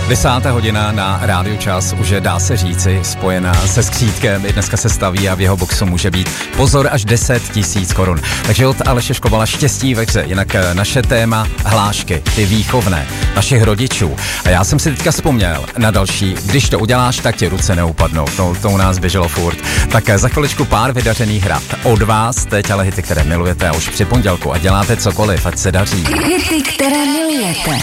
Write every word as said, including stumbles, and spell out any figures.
Desátá hodina na Rádiu Čas už je, dá se říci, spojená se skřítkem. I dneska se staví a v jeho boxu může být, pozor, až deset tisíc korun. Takže od Aleše Škovala štěstí ve hře. Jinak naše téma hlášky, ty výchovné, našich rodičů. A já jsem si teďka vzpomněl na další, když to uděláš, tak ti ruce neupadnou. To, to u nás běželo furt. Tak za chviličku pár vydařených hrad. Od vás teď ale hity, které milujete a už při pondělku a děláte cokoliv, ať se daří. Hity, které milujete.